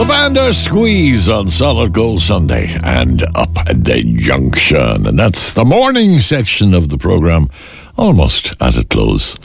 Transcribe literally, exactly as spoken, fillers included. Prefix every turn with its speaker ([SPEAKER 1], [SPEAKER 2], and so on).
[SPEAKER 1] The band are Squeeze on Solid Gold Sunday and Up at the Junction. And that's the morning section of the programme, almost at its close.